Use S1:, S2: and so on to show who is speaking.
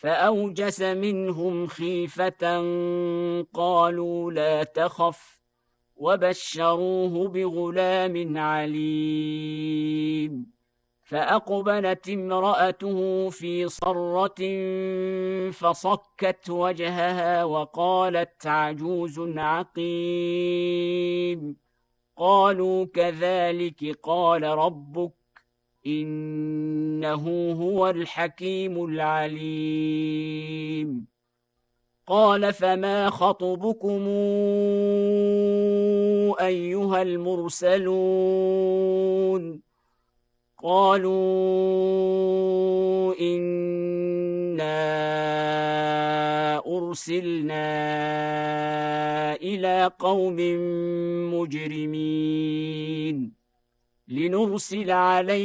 S1: فأوجس منهم خيفة قالوا لا تخف وبشروه بغلام عليم. فأقبلت امرأته في صرة فصكت وجهها وقالت عجوز عقيم. قالوا كذلك قال ربك إنه هو الحكيم العليم. قال فما خطبكم أيها المرسلون؟ قالوا إنا أرسلنا إلى قوم مجرمين لنرسل عليهم